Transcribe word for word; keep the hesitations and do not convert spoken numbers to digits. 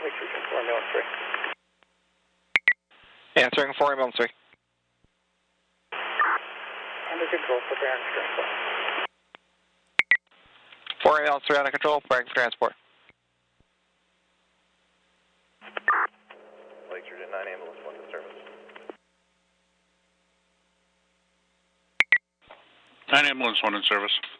four ambulance three. Answering four ambulance three. Under control for bearing transport. four ambulance three under control, bearing for transport. Lakeshore to nine ambulance one in service. nine ambulance one in service.